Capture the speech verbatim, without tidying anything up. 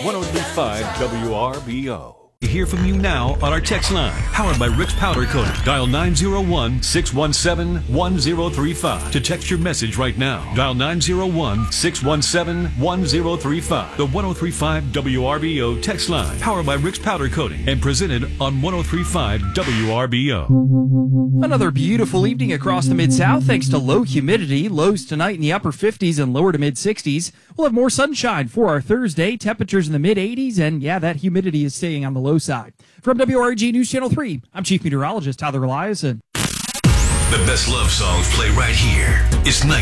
one oh three point five W R B O. Hear from you now on our text line, powered by Rick's Powder Coating. Dial nine oh one, six one seven, one oh three five to text your message right now. Dial nine oh one, six one seven, one oh three five. The one oh three point five W R B O text line, powered by Rick's Powder Coating and presented on one oh three point five W R B O. Another beautiful evening across the Mid-South thanks to low humidity. Lows tonight in the upper fifties and lower to mid-sixties. We'll have more sunshine for our Thursday. Temperatures in the mid-eighties, and yeah, that humidity is staying on the low side. From W R G News Channel three, I'm Chief Meteorologist Tyler Eliason. The best love songs play right here. It's night.